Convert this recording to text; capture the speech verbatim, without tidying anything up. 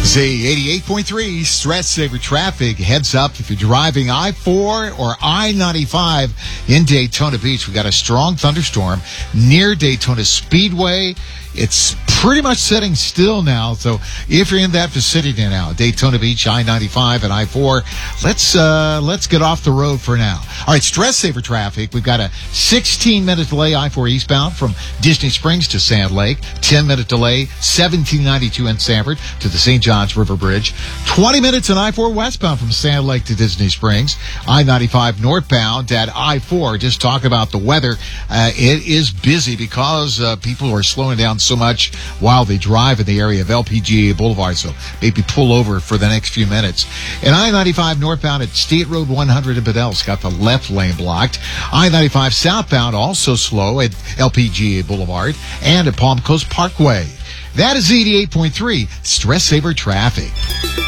Z eighty-eight point three Stress Saver Traffic. Heads up if you're driving I four or I ninety-five in Daytona Beach. We got a strong thunderstorm near Daytona Speedway. It's pretty much sitting still now. So if you're in that vicinity now, Daytona Beach, I ninety-five and I four, let's uh, let's get off the road for now. All right, Stress Saver Traffic. We've got a sixteen minute delay I four eastbound from Disney Springs to Sand Lake. ten minute delay, seventeen ninety-two in Sanford to the Saint Johns River Bridge. twenty minutes in I four westbound from Sand Lake to Disney Springs. I ninety-five northbound at I four. Just talk about the weather. Uh, it is busy because uh, people are slowing down so much while they drive in the area of L P G A Boulevard, so maybe pull over for the next few minutes. And I ninety-five northbound at State Road one hundred in Bedell's got the left lane blocked. I ninety-five southbound also slow at L P G A Boulevard and at Palm Coast Parkway. That is eighty-eight point three Stress Saver Traffic.